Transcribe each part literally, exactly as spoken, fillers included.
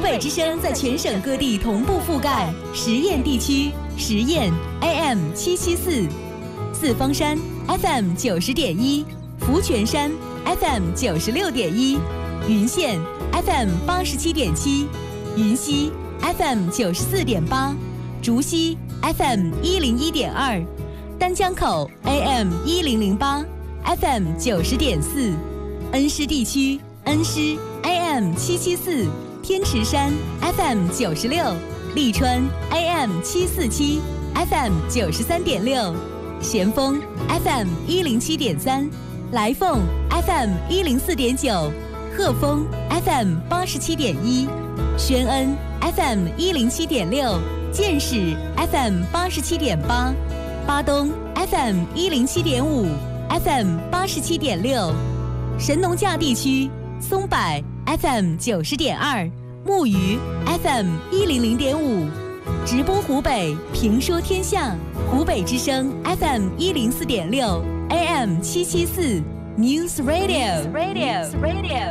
北之声在全省各地同步覆盖，实验地区实验 A M 七七四，四方山 F M 九十点一，福泉山 F M 九十六点一，云县 F M 八十七点七，云溪 F M 九十四点八，竹溪 F M 一零一点二，丹江口 A M 一零零八 F M 九十点四，恩施地区恩施 A M 七七四，天池山 F M 九十六，利川 A M 七四七 F M 九十三点六，咸丰 F M 一零七点三，来凤 F M 一零四点九，鹤峰 F M 八十七点一，宣恩 F M 一零七点六，建始 F M 八十七点八，巴东 F M 一零七点五 ，F M 八十七点六，神农架地区松柏 F M 九十点二，木鱼 F M 一零零点五，直播湖北，评说天下，湖北之声 F M 一零四点六 A M 七七四 News Radio Radio Radio。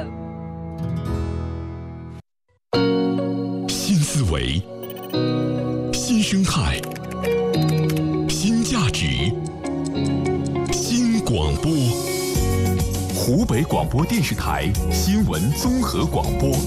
新思维，新生态，新价值，新广播。湖北广播电视台新闻综合广播。